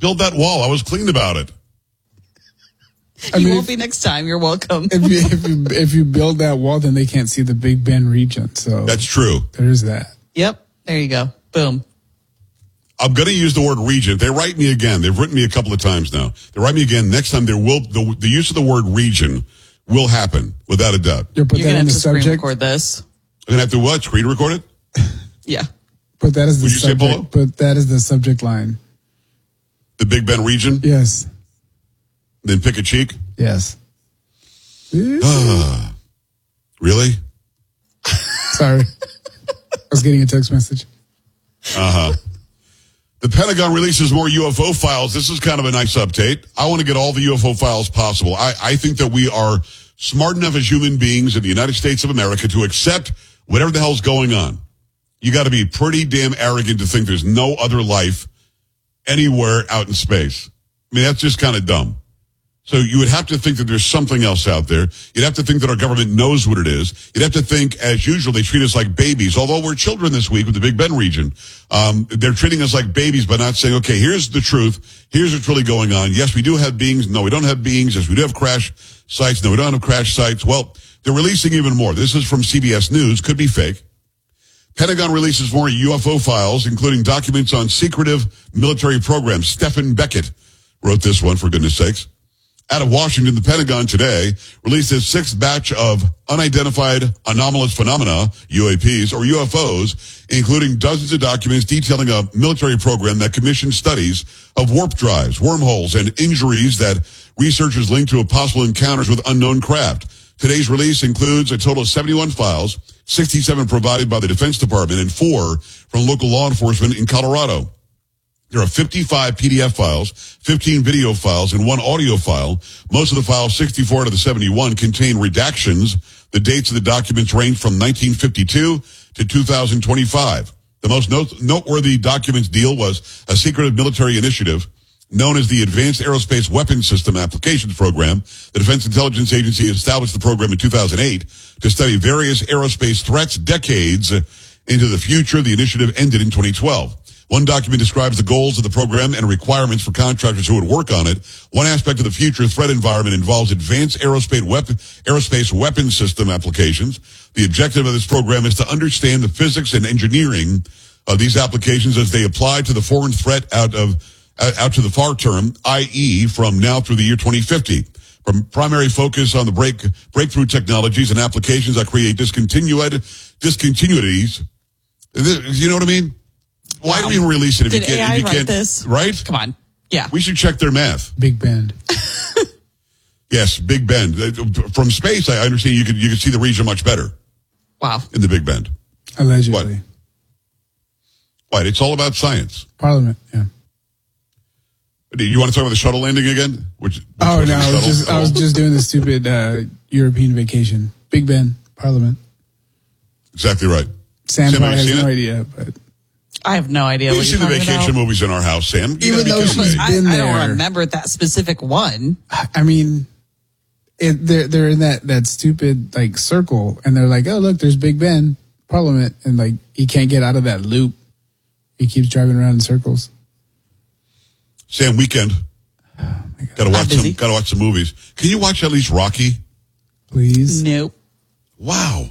build that wall. I was clean about it. You won't be next time. You're welcome. If you build that wall, then they can't see the Big Bend region. So that's true. There's that. Yep. There you go. Boom. I'm going to use the word region. They write me again. They've written me a couple of times now. They write me again. Next time, the use of the word region will happen without a doubt. You're going to have to screen record this. I'm going to have to what? Screen record it? Yeah. But that is the Would you say, Polo? But that is the subject line. The Big Bend region? Yes. Then pick a cheek? Yes. Really? Sorry. I was getting a text message. Uh-huh. The Pentagon releases more UFO files. This is kind of a nice update. I want to get all the UFO files possible. I think that we are smart enough as human beings in the United States of America to accept whatever the hell's going on. You got to be pretty damn arrogant to think there's no other life anywhere out in space. I mean, that's just kind of dumb. So you would have to think that there's something else out there. You'd have to think that our government knows what it is. You'd have to think, as usual, they treat us like babies. Although we're children this week with the Big Bend region, they're treating us like babies by not saying, okay, here's the truth. Here's what's really going on. Yes, we do have beings. No, we don't have beings. Yes, we do have crash sites. No, we don't have crash sites. Well, they're releasing even more. This is from CBS News. Could be fake. Pentagon releases more UFO files, including documents on secretive military programs. Stephen Beckett wrote this one, for goodness sakes. Out of Washington, the Pentagon today released its sixth batch of unidentified anomalous phenomena, UAPs, or UFOs, including dozens of documents detailing a military program that commissioned studies of warp drives, wormholes, and injuries that researchers link to possible encounters with unknown craft. Today's release includes a total of 71 files, 67 provided by the Defense Department, and 4 from local law enforcement in Colorado. There are 55 PDF files, 15 video files, and 1 audio file. Most of the files, 64 out of the 71, contain redactions. The dates of the documents range from 1952 to 2025. The most noteworthy documents deal was a secretive military initiative known as the Advanced Aerospace Weapons System Applications Program. The Defense Intelligence Agency established the program in 2008 to study various aerospace threats decades into the future. The initiative ended in 2012. One document describes the goals of the program and requirements for contractors who would work on it. One aspect of the future threat environment involves advanced aerospace weapons system applications. The objective of this program is to understand the physics and engineering of these applications as they apply to the foreign threat out to the far term, i.e. from now through the year 2050. From primary focus on the breakthrough technologies and applications that create discontinuities. You know what I mean? Why do you release it if you can't? This? Right? Come on. Yeah. We should check their math. Big Bend. Yes, Big Bend. From space, I understand you could see the region much better. Wow. In the Big Bend. Allegedly. What? It's all about science. Parliament, yeah. Do you want to talk about the shuttle landing again? I was just doing the stupid European vacation. Big Ben, Parliament. Exactly right. Sam probably has no idea, but I have no idea. We've seen the vacation movies in our house, Sam. Even though she's been there. I don't remember that specific one. I mean, they're in that stupid like circle, and they're like, oh look, there's Big Ben, Parliament, and like he can't get out of that loop. He keeps driving around in circles. Sam, weekend. Oh my God. Gotta watch some movies. Can you watch at least Rocky? Please. Nope. Wow.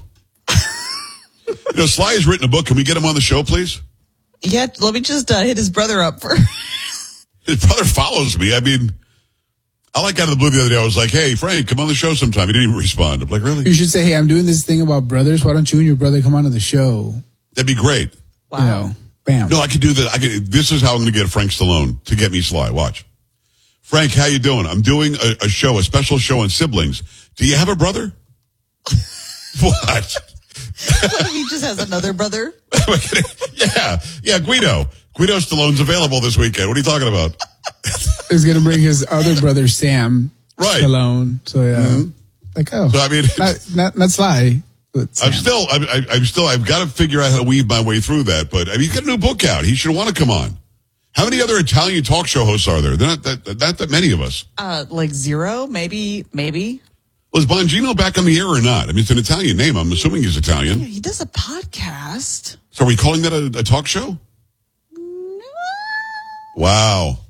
Sly has written a book. Can we get him on the show, please? Yeah, let me just hit his brother up for. His brother follows me. I mean, I like out of the blue the other day. I was like, hey, Frank, come on the show sometime. He didn't even respond. I'm like, really? You should say, hey, I'm doing this thing about brothers. Why don't you and your brother come on to the show? That'd be great. Wow. You know, bam. No, I could do that. This is how I'm going to get Frank Stallone to get me Sly. Watch. Frank, how you doing? I'm doing a special show on siblings. Do you have a brother? What? What if he just has another brother? Yeah, Guido. Guido Stallone's available this weekend. What are you talking about? He's going to bring his other brother, Sam Stallone. So, yeah. Mm-hmm. Like, oh. So, I mean, not Sly. I've got to figure out how to weave my way through that. But, I mean, he's got a new book out. He should want to come on. How many other Italian talk show hosts are there? Not that many of us. Like 0, maybe. Was Bongino back on the air or not? I mean, it's an Italian name. I'm assuming he's Italian. Yeah, he does a podcast. So are we calling that a talk show? No. Wow.